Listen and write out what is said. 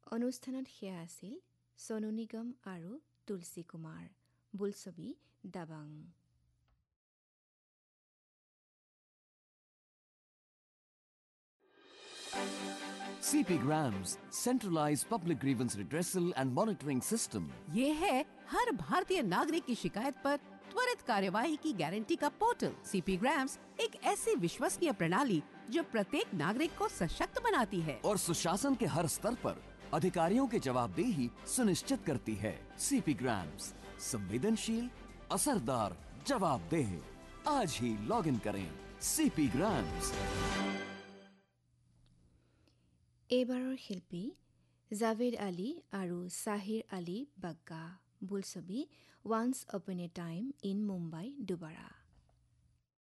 অনুষ্ঠানত সেয়া আছিল সোনু নিগম আৰু তুলসী কুমাৰ। বোলছবি Dabangg. CP Grams, centralized public grievance redressal and monitoring system. ये है हर भारतीय नागरिक की शिकायत पर त्वरित कार्यवाही की गारंटी का पोर्टल। CP Grams एक ऐसी विश्वसनीय प्रणाली जो प्रत्येक नागरिक को सशक्त बनाती है और सुशासन के हर स्तर पर अधिकारियों की जवाबदेही सुनिश्चित करती है। CP Grams, संवेदनशील, असरदार, जवाबदेह। आज ही लॉग इन करें CP Grams। এইবাৰৰ শিল্পী জাভেদ আলী আৰু সাহিৰ আলী বাগ্গা। বোলছবি ওৱান্স আপন এ টাইম ইন মুম্বাই দুবাৰা।